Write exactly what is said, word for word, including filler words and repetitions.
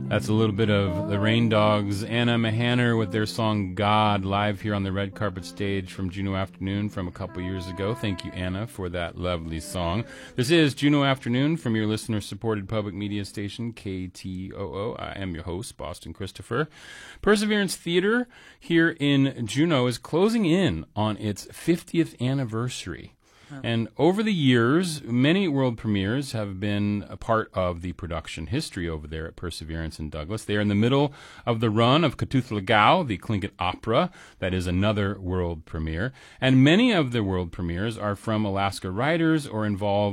That's a little bit of the Rain Dogs, Anna Mahanner with their song God, live here on the red carpet stage from Juneau Afternoon from a couple years ago. Thank you, Anna, for that lovely song. This is Juneau Afternoon from your listener-supported public media station, K T O O. I am your host, Boston Christopher. Perseverance Theater here in Juneau is closing in on its fiftieth anniversary. And over the years, many world premieres have been a part of the production history over there at Perseverance in Douglas. They are in the middle of the run of Cthulhu, the Tlingit opera. That is another world premiere. And many of the world premieres are from Alaska writers or involve